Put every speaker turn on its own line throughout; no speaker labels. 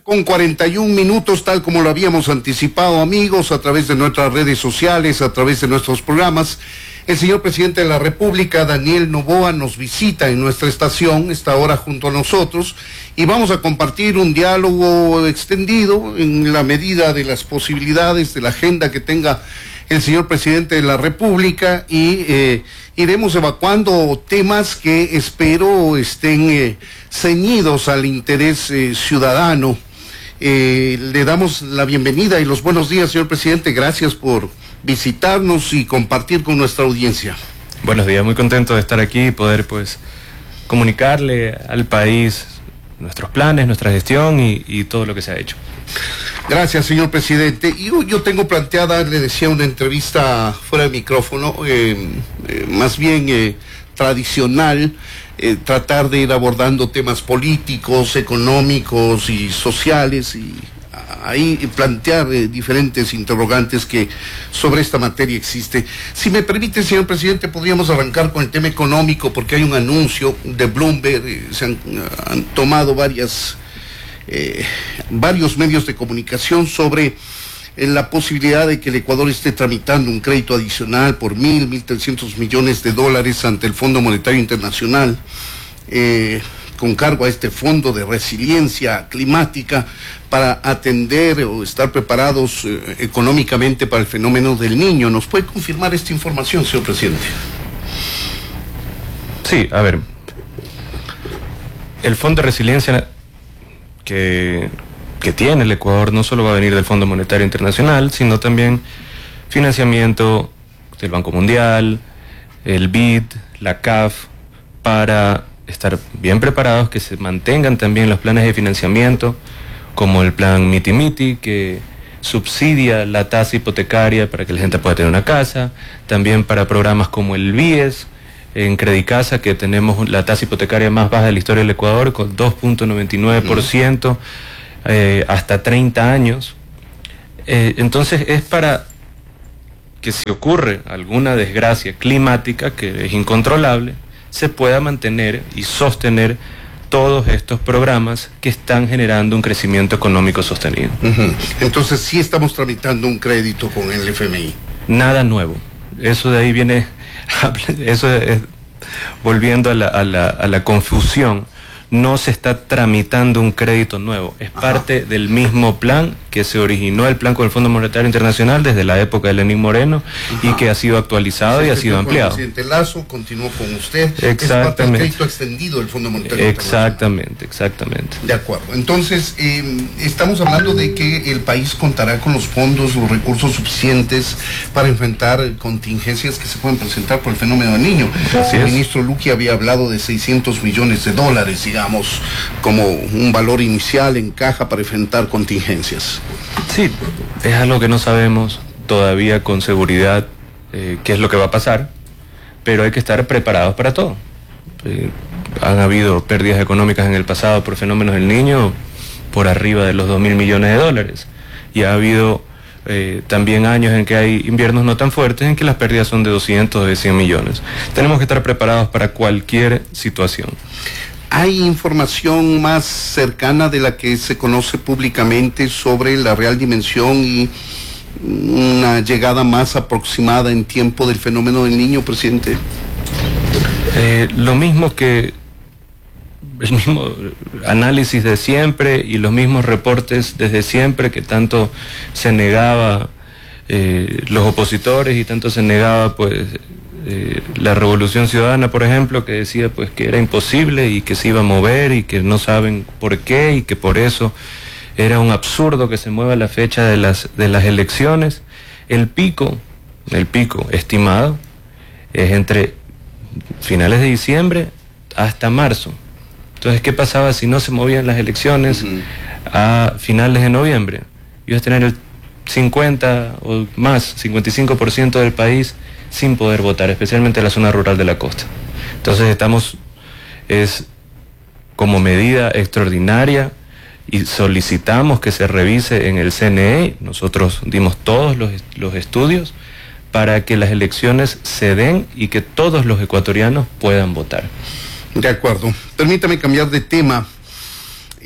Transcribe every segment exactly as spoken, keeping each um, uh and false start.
con cuarenta y un minutos, tal como lo habíamos anticipado, amigos, a través de nuestras redes sociales, a través de nuestros programas. El señor presidente de la República, Daniel Noboa, nos visita en nuestra estación, está ahora junto a nosotros, y vamos a compartir un diálogo extendido en la medida de las posibilidades de la agenda que tenga el señor presidente de la República, y eh, iremos evacuando temas que espero estén eh, ceñidos al interés eh, ciudadano. Eh, le damos la bienvenida y los buenos días, señor presidente. Gracias por visitarnos y compartir con nuestra audiencia.
Buenos días, muy contento de estar aquí y poder pues comunicarle al país nuestros planes, nuestra gestión y, y todo lo que se ha hecho.
Gracias, señor presidente. Yo, yo tengo planteada, le decía, una entrevista fuera de micrófono, eh, eh, más bien eh, tradicional, eh, tratar de ir abordando temas políticos, económicos y sociales, y ahí plantear eh, diferentes interrogantes que sobre esta materia existe. Si me permite, señor presidente, podríamos arrancar con el tema económico, porque hay un anuncio de Bloomberg, eh, se han, han tomado varias... Eh, varios medios de comunicación sobre eh, la posibilidad de que el Ecuador esté tramitando un crédito adicional por mil, mil trescientos millones de dólares ante el Fondo Monetario Internacional, eh, con cargo a este Fondo de Resiliencia Climática, para atender o estar preparados eh, económicamente para el fenómeno del Niño. ¿Nos puede confirmar esta información, señor presidente?
Sí, a ver, el Fondo de Resiliencia Que, que tiene el Ecuador no solo va a venir del Fondo Monetario Internacional, sino también financiamiento del Banco Mundial, el B I D, la C A F, para estar bien preparados, que se mantengan también los planes de financiamiento, como el plan Miti Miti, que subsidia la tasa hipotecaria para que la gente pueda tener una casa, también para programas como el B I E S, en Credicasa, que tenemos la tasa hipotecaria más baja de la historia del Ecuador, con dos punto noventa y nueve por ciento, eh, hasta treinta años. Eh, entonces es para que si ocurre alguna desgracia climática, que es incontrolable, se pueda mantener y sostener todos estos programas que están generando un crecimiento económico sostenido.
Uh-huh. Entonces sí estamos tramitando un crédito con el F M I.
Nada nuevo. Eso de ahí viene... Eso es, volviendo a la, a, la, a la confusión, no se está tramitando un crédito nuevo, es Ajá. parte del mismo plan que se originó el plan con el Fondo Monetario Internacional desde la época de Lenín Moreno. Ajá. Y que ha sido actualizado y ha sido ampliado.
El presidente Lazo continuó con usted.
Exactamente.
Es parte del crédito extendido del Fondo Monetario
Exactamente, exactamente.
De acuerdo. Entonces, eh, estamos hablando de que el país contará con los fondos, los recursos suficientes para enfrentar contingencias que se pueden presentar por el fenómeno del Niño.
Así
el
es.
ministro Luque había hablado de seiscientos millones de dólares, digamos, como un valor inicial en caja para enfrentar contingencias.
Sí, es algo que no sabemos todavía con seguridad eh, qué es lo que va a pasar, pero hay que estar preparados para todo. Eh, han habido pérdidas económicas en el pasado por fenómenos del Niño por arriba de los dos mil millones de dólares, y ha habido eh, también años en que hay inviernos no tan fuertes en que las pérdidas son de doscientos o de cien millones. Tenemos que estar preparados para cualquier situación.
¿Hay información más cercana de la que se conoce públicamente sobre la real dimensión y una llegada más aproximada en tiempo del fenómeno del Niño, presidente?
Eh, lo mismo que el mismo análisis de siempre y los mismos reportes desde siempre, que tanto se negaba eh, los opositores y tanto se negaba pues eh, la Revolución Ciudadana, por ejemplo, que decía pues que era imposible y que se iba a mover y que no saben por qué y que por eso era un absurdo que se mueva la fecha de las de las elecciones. El pico, el pico estimado es entre finales de diciembre hasta marzo. Entonces, ¿qué pasaba si no se movían las elecciones uh-huh. a finales de noviembre? Ibas a tener el cincuenta o más, cincuenta y cinco por ciento del país sin poder votar, especialmente en la zona rural de la costa. Entonces estamos, es como medida extraordinaria, y solicitamos que se revise en el C N E, nosotros dimos todos los, los estudios para que las elecciones se den y que todos los ecuatorianos puedan votar.
De acuerdo. Permítame cambiar de tema.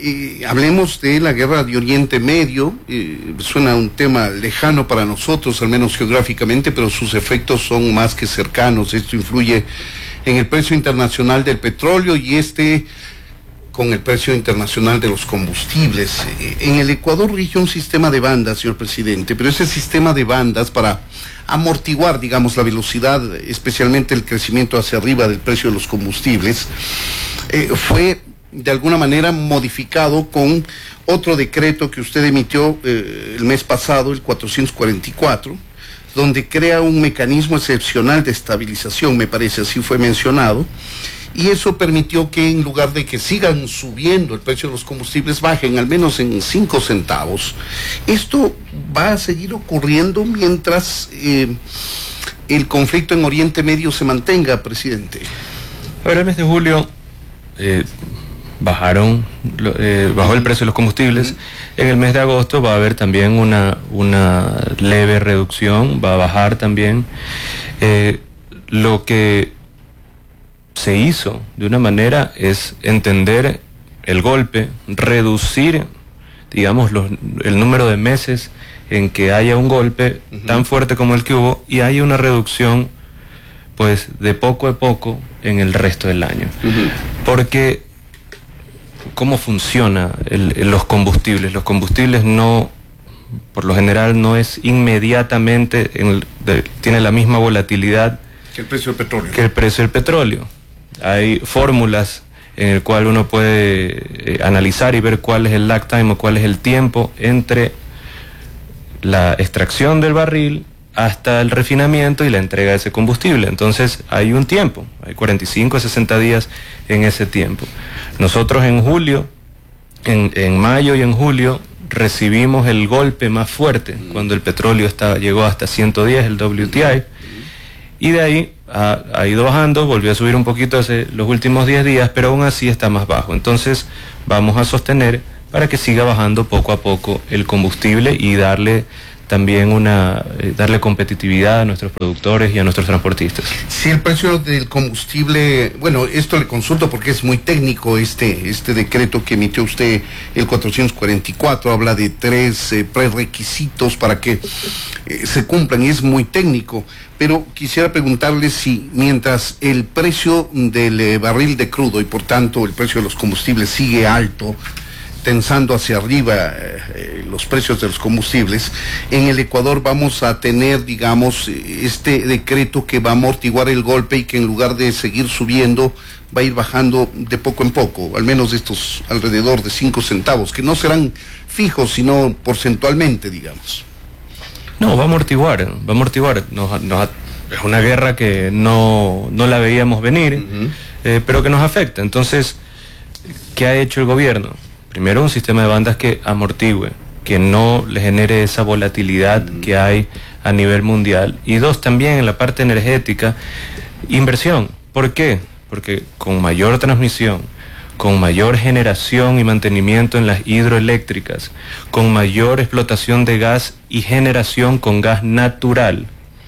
Eh, hablemos de la guerra de Oriente Medio, eh, suena un tema lejano para nosotros, al menos geográficamente, pero sus efectos son más que cercanos. Esto influye en el precio internacional del petróleo y este con el precio internacional de los combustibles. Eh, en el Ecuador rige un sistema de bandas, señor presidente, pero ese sistema de bandas para amortiguar, digamos, la velocidad, especialmente el crecimiento hacia arriba del precio de los combustibles, eh, fue de alguna manera modificado con otro decreto que usted emitió eh, el mes pasado, el cuatrocientos cuarenta y cuatro, donde crea un mecanismo excepcional de estabilización, me parece, así fue mencionado, y eso permitió que en lugar de que sigan subiendo el precio de los combustibles, bajen al menos en cinco centavos. Esto va a seguir ocurriendo mientras eh, el conflicto en Oriente Medio se mantenga, presidente.
Ahora, el mes de julio eh, bajaron, eh, bajó el precio de los combustibles. Uh-huh. En el mes de agosto va a haber también una, una leve reducción, va a bajar también. Eh, lo que se hizo de una manera es entender el golpe, reducir, digamos, los, el número de meses en que haya un golpe uh-huh. tan fuerte como el que hubo y haya una reducción, pues, de poco a poco en el resto del año. Uh-huh. Porque, ¿cómo funciona el, el, los combustibles? Los combustibles no, por lo general, no es inmediatamente, en el, de, tiene la misma volatilidad
que el precio del petróleo.
Que el precio del petróleo. Hay fórmulas en el cual uno puede eh, analizar y ver cuál es el lag time o cuál es el tiempo entre la extracción del barril hasta el refinamiento y la entrega de ese combustible. Entonces hay un tiempo, hay cuarenta y cinco a sesenta días en ese tiempo. Nosotros en julio, en, en mayo y en julio recibimos el golpe más fuerte cuando el petróleo está, llegó hasta ciento diez, el W T I, y de ahí ha, ha ido bajando, volvió a subir un poquito hace los últimos diez días, pero aún así está más bajo. Entonces vamos a sostener para que siga bajando poco a poco el combustible y darle también una eh, darle competitividad a nuestros productores y a nuestros transportistas.
Si el precio del combustible, bueno, esto le consulto porque es muy técnico este este decreto que emitió usted, el cuatrocientos cuarenta y cuatro, habla de tres eh, prerequisitos para que eh, se cumplan y es muy técnico, pero quisiera preguntarle si mientras el precio del eh, barril de crudo y por tanto el precio de los combustibles sigue alto, tensando hacia arriba eh, los precios de los combustibles, en el Ecuador vamos a tener, digamos, este decreto que va a amortiguar el golpe y que en lugar de seguir subiendo, va a ir bajando de poco en poco, al menos estos alrededor de cinco centavos, que no serán fijos, sino porcentualmente, digamos.
No, va a amortiguar, va a amortiguar. Nos, nos, es una guerra que no, no la veíamos venir, uh-huh. eh, pero que nos afecta. Entonces, ¿qué ha hecho el gobierno? Primero, un sistema de bandas que amortigüe, que no le genere esa volatilidad mm. que hay a nivel mundial. Y dos, también en la parte energética, inversión. ¿Por qué? Porque con mayor transmisión, con mayor generación y mantenimiento en las hidroeléctricas, con mayor explotación de gas y generación con gas natural,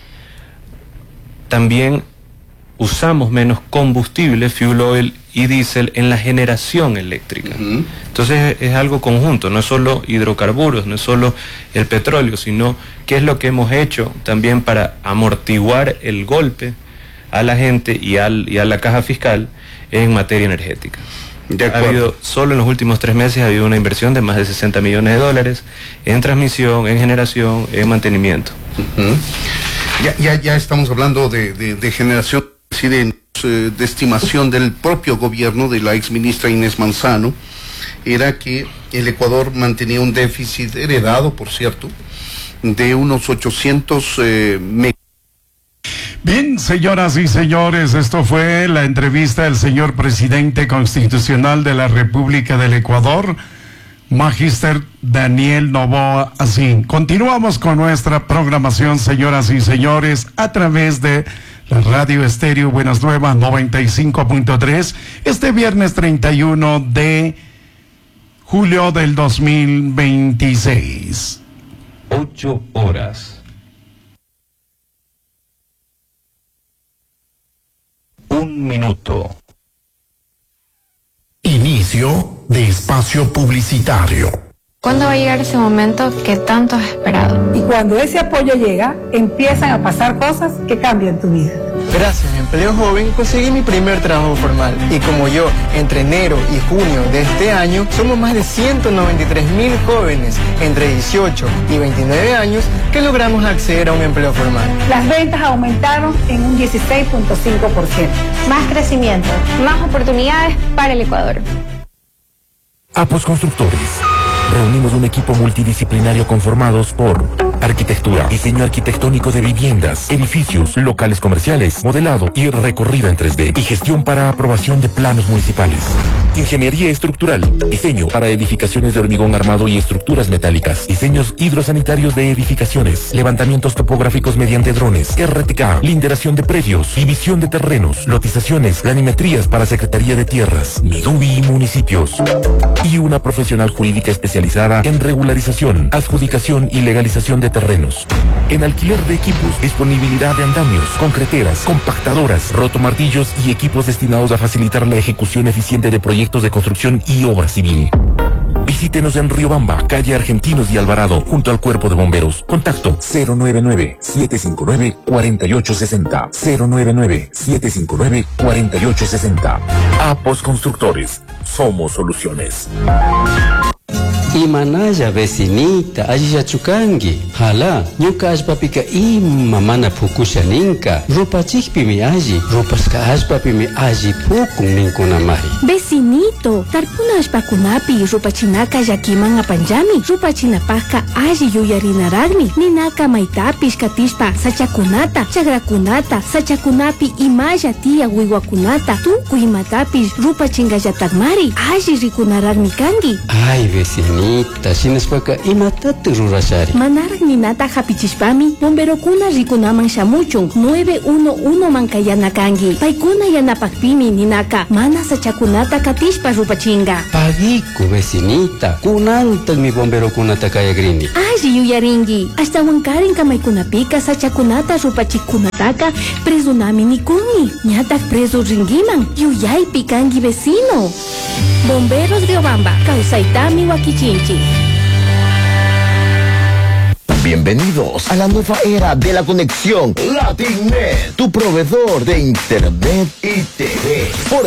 también usamos menos combustible, fuel oil y diésel en la generación eléctrica. Uh-huh. Entonces es, es algo conjunto, no es solo hidrocarburos, no es solo el petróleo, sino qué es lo que hemos hecho también para amortiguar el golpe a la gente y, al, y a la caja fiscal en materia energética. De acuerdo. Ha habido, solo en los últimos tres meses ha habido una inversión de más de sesenta millones de dólares en transmisión, en generación, en mantenimiento.
Uh-huh. Ya, ya, ya estamos hablando de, de, de generación, presidente, de estimación del propio gobierno de la exministra Inés Manzano, era que el Ecuador mantenía un déficit heredado, por cierto, de unos ochocientos eh, megavatio.
Bien, señoras y señores, esto fue la entrevista del señor presidente constitucional de la República del Ecuador, Magíster Daniel Noboa Asín. Continuamos con nuestra programación, señoras y señores, a través de la Radio Estéreo Buenas Nuevas noventa y cinco punto tres, este viernes treinta y uno de julio del dos mil veintiséis.
Ocho horas.
Un minuto. Inicio de espacio publicitario.
¿Cuándo va a llegar ese momento que tanto has esperado?
Y cuando ese apoyo llega, empiezan a pasar cosas que cambian tu vida.
Gracias a Empleo Joven conseguí mi primer trabajo formal. Y como yo, entre enero y junio de este año, somos más de ciento noventa y tres mil jóvenes entre dieciocho y veintinueve años que logramos acceder a un empleo formal.
Las ventas aumentaron en un dieciséis punto cinco por ciento.
Más crecimiento, más oportunidades para el Ecuador.
Apos Constructores. Reunimos un equipo multidisciplinario conformados por arquitectura, diseño arquitectónico de viviendas, edificios, locales comerciales, modelado y recorrido en tres D y gestión para aprobación de planos municipales. Ingeniería estructural, diseño para edificaciones de hormigón armado y estructuras metálicas, diseños hidrosanitarios de edificaciones, levantamientos topográficos mediante drones, R T K, linderación de predios, división de terrenos, lotizaciones, planimetrías para Secretaría de Tierras, Midubi y municipios. Y una profesional jurídica especializada en regularización, adjudicación y legalización de terrenos. En alquiler de equipos, disponibilidad de andamios, concreteras, compactadoras, rotomartillos y equipos destinados a facilitar la ejecución eficiente de proyectos de construcción y obra civil. Visítenos en Riobamba, calle Argentinos y Alvarado, junto al Cuerpo de Bomberos. Contacto cero nueve nueve, siete cinco nueve, cuatro ocho seis cero. cero nueve nueve, siete cinco nueve, cuatro ocho seis cero. Apos Constructores. Somos soluciones.
Imanaya vecinita, allillachukangi. Hala, ñuka allpapika ima mana pukushaninka. Rupachikpimi alli, rupaska allpapimi alli pukun ninkunamahi.
Vecinito, tarpuna allpakunapi rupachinaka llakiman apanllami. Rupachinapaka alli yuyarinaragmi. Ninaka maitapish katishpa sachakunata, chagrakunata, sachakunapi imaya tia wiwakunata. Tuku imatapish rupachingallatakmari. Alli rikunaragmi kangi.
Ay, vecinito. Shinespaka imatati rurashari.
Manarak ninata hapichishpami, bomberokuna rikunaman shamuchun, nueve uno uno mankayana kangi. Paikuna yanapakpimi ninaka, mana sachakunata katishpa rupachinga.
Pagiku vecinita, kunantan mi bomberokunata kayagrini.
Alli yuyaringi, hasta wankarin kamaykunapika sachakunata rupachikunataka, presunami nikuni, ñatak preso ringiman, yuyaypi kangi vecino. Bomberos de Obamba, Causaitami Huaquichinchi.
Bienvenidos a la nueva era de la conexión LatinNet, tu proveedor de internet y T V. Por